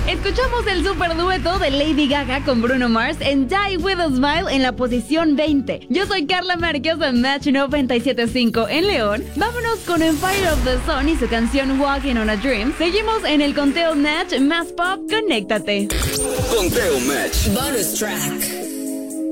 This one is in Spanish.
Escuchamos el superdueto de Lady Gaga con Bruno Mars en Die With a Smile en la posición 20. Yo soy Carla Márquez de Match 97.5 en León. Vámonos con Empire of the Sun y su canción Walking on a Dream. Seguimos en el conteo Match más pop. Conéctate. Conteo Match. Bonus track.